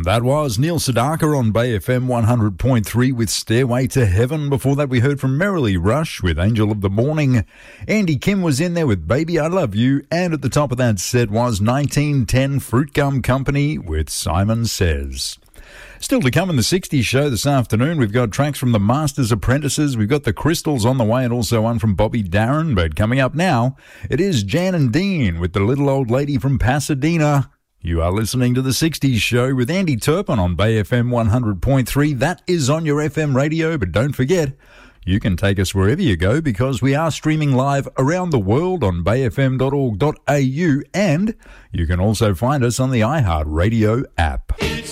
That was Neil Sedaka on Bay FM 100.3 with Stairway to Heaven. Before that, we heard from Merrily Rush with Angel of the Morning. Andy Kim was in there with Baby I Love You. And at the top of that set was 1910 Fruit Gum Company with Simon Says. Still to come in the 60s show this afternoon, we've got tracks from the Masters Apprentices, we've got the Crystals on the way, and also one from Bobby Darin. But coming up now, it is Jan and Dean with the Little Old Lady from Pasadena. You are listening to the 60s show with Andy Turpin on Bay FM 100.3. That is on your FM radio, but don't forget, you can take us wherever you go because we are streaming live around the world on bayfm.org.au, and you can also find us on the iHeart Radio app.